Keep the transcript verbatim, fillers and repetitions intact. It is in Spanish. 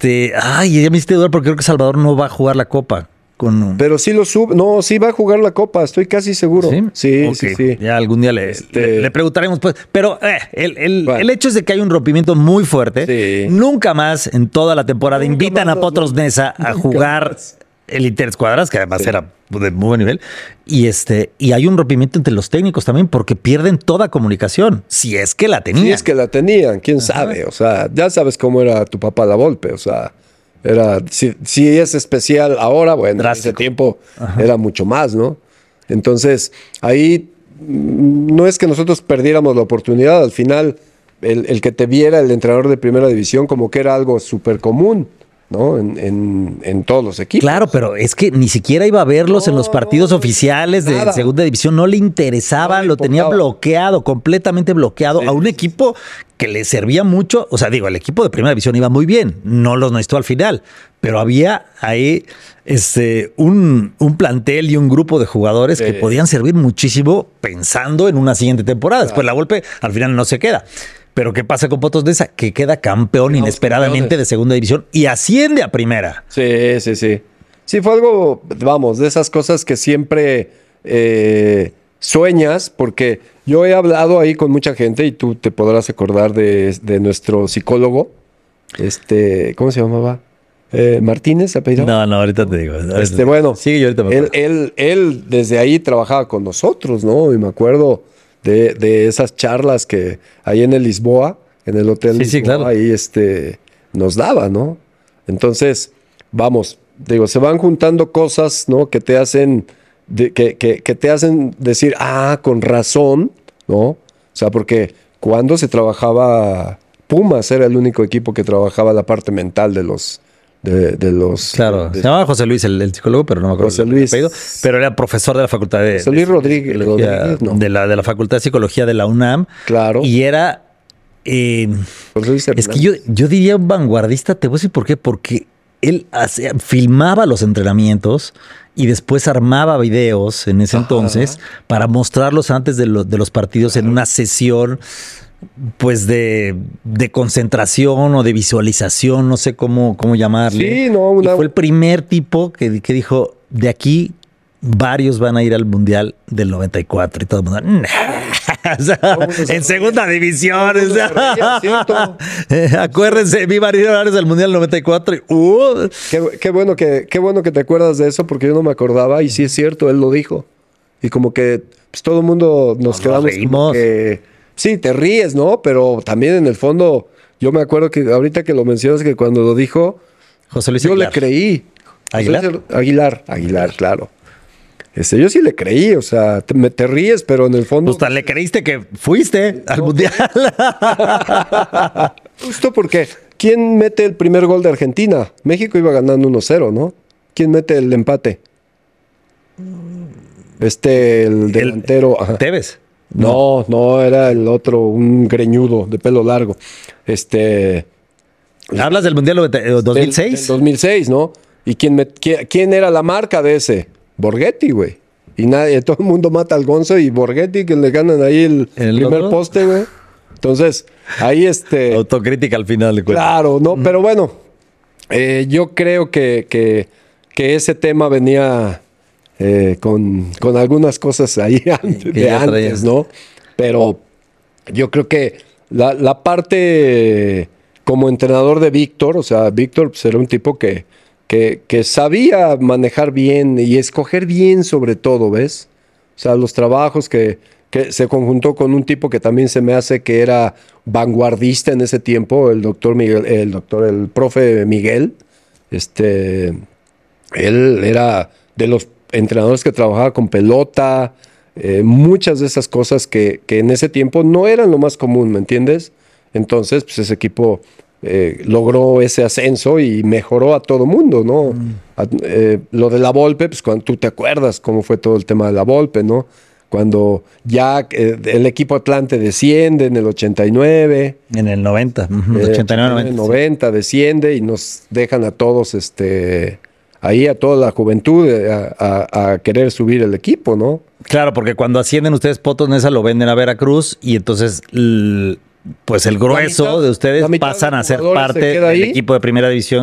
este, ay, ya me hiciste dudar porque creo que Salvador no va a jugar la Copa. Con... Pero sí lo sube, no, sí va a jugar la Copa, estoy casi seguro. Sí, sí, okay. sí, sí. Ya algún día le, este... le, le preguntaremos, pues. Pero eh, el, el, bueno. el hecho es de que hay un rompimiento muy fuerte. Sí. Nunca más en toda la temporada Nunca invitan a Potros Neza a jugar más. El Interescuadras, que además sí. era de muy buen nivel. Y este, y hay un rompimiento entre los técnicos también, porque pierden toda comunicación. Si es que la tenían. Si es que la tenían, quién Ajá. sabe. O sea, ya sabes cómo era tu papá La Volpe, o sea. Era, si, si es especial ahora, bueno, Drástico. En ese tiempo Ajá. era mucho más, ¿no? Entonces, ahí no es que nosotros perdiéramos la oportunidad, al final el, el que te viera el entrenador de primera división como que era algo súper común, ¿no? En, en, en todos los equipos. Claro, pero es que ni siquiera iba a verlos no, en los partidos no, oficiales de nada. segunda división, no le interesaba, no lo tenía bloqueado, completamente bloqueado sí. a un equipo que le servía mucho. O sea, digo, el equipo de primera división iba muy bien, no los necesitó al final, pero había ahí este, un, un plantel y un grupo de jugadores sí. que podían servir muchísimo pensando en una siguiente temporada. Claro. Después la Volpe al final no se queda. Pero ¿qué pasa con Potros Neza? Que queda campeón Quedamos inesperadamente campeones. de segunda división y asciende a primera. Sí, sí, sí. Sí, fue algo, vamos, de esas cosas que siempre eh, sueñas, porque yo he hablado ahí con mucha gente y tú te podrás acordar de, de nuestro psicólogo, este, ¿cómo se llamaba? Eh, ¿Martínez? ¿Apellido? No, no, ahorita te digo. Ahorita este, bueno, sigue, yo ahorita me él, él, él desde ahí trabajaba con nosotros, ¿no? Y me acuerdo... De, de esas charlas que ahí en el Lisboa, en el Hotel sí, Lisboa, sí, claro. ahí este, nos daba, ¿no? Entonces, vamos, digo, se van juntando cosas, ¿no? Que te hacen, de, que, que, que te hacen decir, ah, con razón, ¿no? O sea, porque cuando se trabajaba, Pumas era el único equipo que trabajaba la parte mental de los... De, de los claro, de, se llamaba José Luis el, el psicólogo, pero no me acuerdo José Luis, apellido, pero era profesor de la facultad de José Luis Rodríguez, de, Rodríguez no. de la de la facultad de psicología de la UNAM, claro, y era eh, es que yo, yo diría un vanguardista, te voy a decir por qué, porque él hacía, filmaba los entrenamientos y después armaba videos en ese Ajá. entonces para mostrarlos antes de, lo, de los partidos claro. en una sesión pues de, de concentración o de visualización, no sé cómo, cómo llamarle. Sí, no, una... Y fue el primer tipo que, que dijo, de aquí varios van a ir al Mundial del noventa y cuatro y todo el mundo, nah. O sea, en segunda división. O sea, acuérdense, vi varios del Mundial del noventa y cuatro y, uh. qué, qué, bueno que, qué bueno que te acuerdas de eso porque yo no me acordaba y sí es cierto, él lo dijo. Y como que pues, todo el mundo nos, nos quedamos como que... Sí, te ríes, ¿no? Pero también en el fondo, yo me acuerdo que ahorita que lo mencionas, que cuando lo dijo, José Luis yo Aguilar. le creí. ¿Aguilar? José, Aguilar, Aguilar, claro. Este, yo sí le creí, o sea, te, me, te ríes, pero en el fondo... Justo le creíste que fuiste al no, Mundial. Justo porque, ¿quién mete el primer gol de Argentina? México iba ganando uno cero, ¿no? ¿Quién mete el empate? Este, el delantero... El, Tevez. No, no, era el otro, un greñudo de pelo largo. Este. ¿Hablas del Mundial dos mil seis? Del, del dos mil seis, ¿no? ¿Y quién, me, quién, quién era la marca de ese? Borghetti, güey. Y nadie, todo el mundo mata al Gonzo y Borghetti, que le ganan ahí el, ¿El primer otro? poste, güey. Entonces, ahí este. Autocrítica al final de cuentas. Claro, no, pero bueno, eh, yo creo que, que, que ese tema venía. Eh, con, con algunas cosas ahí antes, de antes, ¿no? Pero yo creo que la, la parte como entrenador de Víctor, o sea, Víctor pues, era un tipo que, que, que sabía manejar bien y escoger bien sobre todo, ¿ves? O sea, los trabajos que, que se conjuntó con un tipo que también se me hace que era vanguardista en ese tiempo, el doctor Miguel, el doctor, el profe Miguel, este, él era de los entrenadores que trabajaba con pelota, eh, muchas de esas cosas que, que en ese tiempo no eran lo más común, ¿me entiendes? Entonces, pues ese equipo eh, logró ese ascenso y mejoró a todo mundo, ¿no? Mm. A, eh, lo de la Volpe, pues cuando tú te acuerdas cómo fue todo el tema de la Volpe, ¿no? Cuando ya eh, el equipo Atlante desciende en el ochenta y nueve. En el noventa, uh-huh, eh, ochenta y nueve, noventa. noventa sí. Desciende y nos dejan a todos, este... ahí a toda la juventud a, a, a querer subir el equipo, ¿no? Claro, porque cuando ascienden ustedes Potros Neza lo venden a Veracruz y entonces l- pues el grueso mitad, de ustedes pasan a ser parte del equipo de primera división